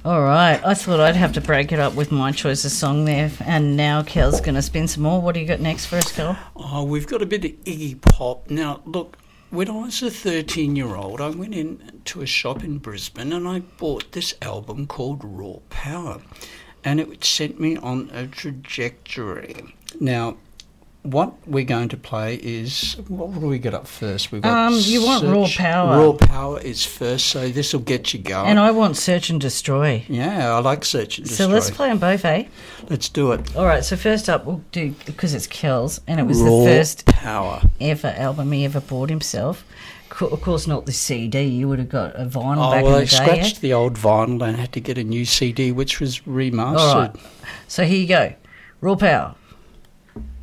All right. I thought I'd have to break it up with my choice of song there. And now Kel's going to spin some more. What do you got next for us, Kel? Oh, we've got a bit of Iggy Pop. Now, look, when I was a 13-year-old, I went into a shop in Brisbane and I bought this album called Raw Power. And it sent me on a trajectory. Now, what we're going to play is, what do we get up first? We've got you want Raw Power. Raw Power is first, so this will get you going. And I want Search and Destroy. Yeah, I like Search and Destroy. So let's play them both, eh? Let's do it. All right, so first up, we'll do, because it's Kel's, and it was Raw the first Power ever album he ever bought himself. Of course, not the CD. You would have got a vinyl back well, in the I day. scratched the old vinyl and had to get a new CD, which was remastered. All right, so here you go. Raw Power.